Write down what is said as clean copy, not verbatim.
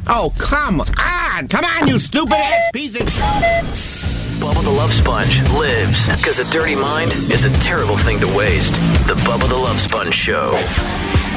Oh, come on. Come on, you stupid-ass piece of... Bubba the Love Sponge lives because a dirty mind is a terrible thing to waste. The Bubba the Love Sponge Show.